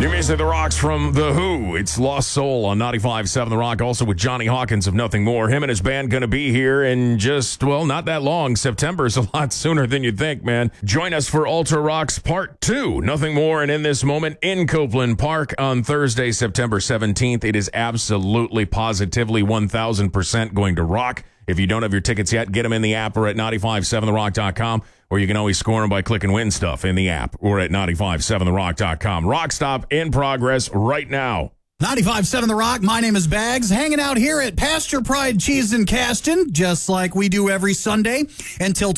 New music, The Rocks from The Who. It's Lost Soul on 95.7 The Rock, also with Johnny Hawkins of Nothing More. Him and his band going to be here in just, well, not that long. September is a lot sooner than you'd think, man. Join us for Ultra Rocks Part 2. Nothing More and In This Moment in Copeland Park on Thursday, September 17th. It is absolutely, positively, 1,000% going to rock. If you don't have your tickets yet, get them in the app or at 957therock.com, or you can always score them by clicking Win Stuff in the app or at 957therock.com. Rock Stop in progress right now. 95.7 The Rock, my name is Bags, hanging out here at Pasture Pride Cheese in Caston, just like we do every Sunday, until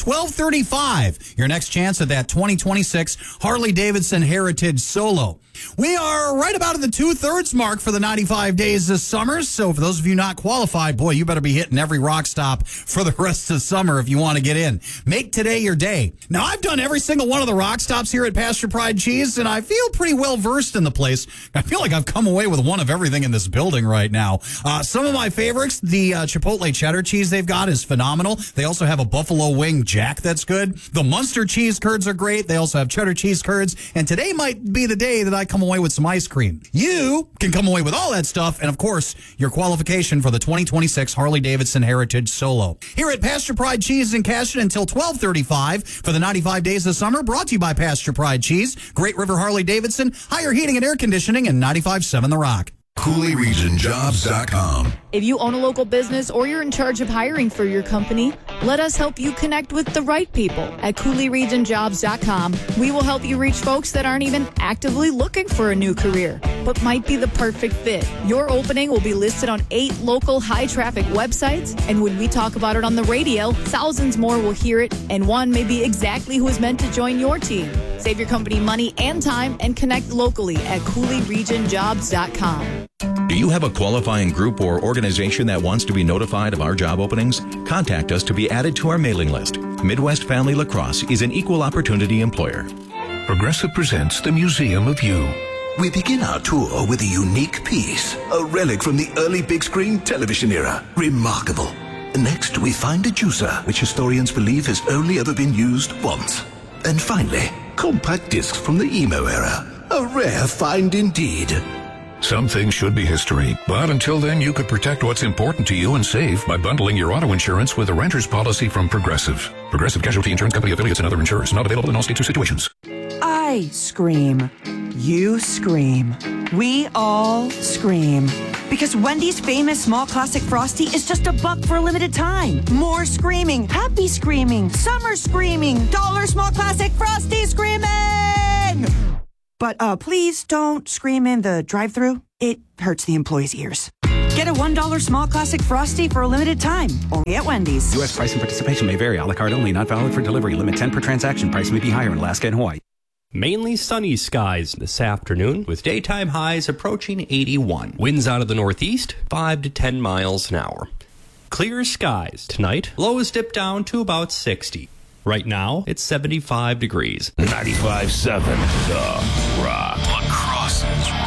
12:35. Your next chance at that 2026 Harley-Davidson Heritage Solo. We are right about at the 2/3 mark for the 95 days this summer, so for those of you not qualified, boy, you better be hitting every rock stop for the rest of the summer if you want to get in. Make today your day. Now, I've done every single one of the rock stops here at Pasture Pride Cheese, and I feel pretty well versed in the place. I feel like I've come away with one of everything in this building right now. Some of my favorites, the Chipotle cheddar cheese they've got is phenomenal. They also have a buffalo wing jack that's good. The Munster cheese curds are great. They also have cheddar cheese curds, and today might be the day that I come away with some ice cream. You can come away with all that stuff, and of course, your qualification for the 2026 Harley-Davidson Heritage Solo. Here at Pasture Pride Cheese in Caston until 12:35 for the 95 days of summer, brought to you by Pasture Pride Cheese, Great River Harley-Davidson, Higher Heating and Air Conditioning, and 95.7 The Rock. CooleyRegionJobs.com. If you own a local business or you're in charge of hiring for your company, let us help you connect with the right people at CooleyRegionJobs.com. We will help you reach folks that aren't even actively looking for a new career, but might be the perfect fit. Your opening will be listed on 8 local high-traffic websites, and when we talk about it on the radio, thousands more will hear it, and one may be exactly who is meant to join your team. Save your company money and time and connect locally at CooleyRegionJobs.com. Do you have a qualifying group or organization that wants to be notified of our job openings? Contact us to be added to our mailing list. Midwest Family Lacrosse is an equal opportunity employer. Progressive presents the Museum of You. We begin our tour with a unique piece, a relic from the early big screen television era. Remarkable. Next, we find a juicer, which historians believe has only ever been used once. And finally, compact discs from the emo era. A rare find indeed. Some things should be history, but until then, you could protect what's important to you and save by bundling your auto insurance with a renter's policy from Progressive. Progressive Casualty Insurance Company affiliates and other insurers. Not available in all states or situations. I scream. You scream. We all scream. Because Wendy's famous small classic Frosty is just $1 for a limited time. More screaming, happy screaming, summer screaming, dollar small classic Frosty screaming! But please don't scream in the drive-thru. It hurts the employees' ears. Get a $1 small classic Frosty for a limited time. Only at Wendy's. U.S. price and participation may vary. A la carte only. Not valid for delivery. Limit 10 per transaction. Price may be higher in Alaska and Hawaii. Mainly sunny skies this afternoon with daytime highs approaching 81. Winds out of the northeast, 5 to 10 miles an hour. Clear skies tonight. Lows dip down to about 60. Right now, it's 75 degrees. 95.7 The Rock. Lacrosse's